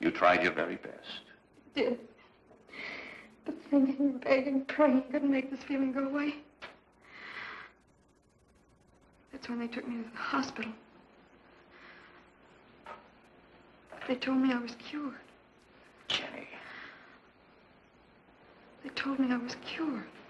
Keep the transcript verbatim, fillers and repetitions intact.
You tried your very best. I did. But thinking, begging, praying couldn't make this feeling go away. That's when they took me to the hospital. They told me I was cured. Jenny. They told me I was cured.